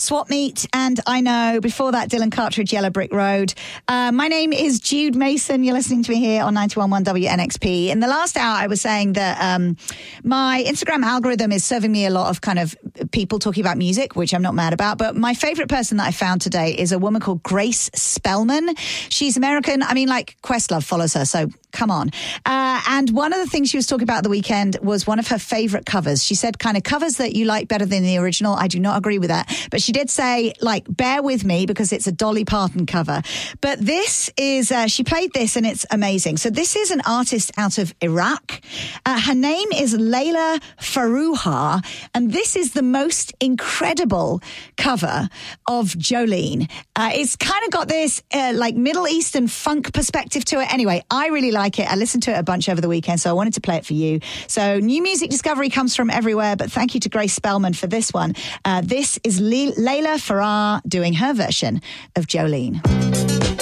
Swap Meet, and I Know. Before that, Dylan Cartridge, Yellow Brick Road. My name is Jude Mason. You're listening to me here on 91.1 WNXP. In the last hour, I was saying that my Instagram algorithm is serving me a lot of kind of people talking about music, which I'm not mad about. But my favorite person that I found today is a woman called Grace Spellman. She's American. I mean, like, Questlove follows her, so come on. And one of the things she was talking about the weekend was one of her favorite covers. She said kind of covers that you like better than the original. I do not agree with that. But she did say, like, bear with me because it's a Dolly Parton cover. But this is, she played this and it's amazing. So this is an artist out of Iraq. Her name is Layla Farouha. And this is the most incredible cover of Jolene. It's kind of got this like Middle Eastern funk perspective to it. Anyway, I really like it. I listened to it a bunch over the weekend, so I wanted to play it for you. So new music discovery comes from everywhere, but thank you to Grace Spellman for this one. This is Layla Farah doing her version of Jolene.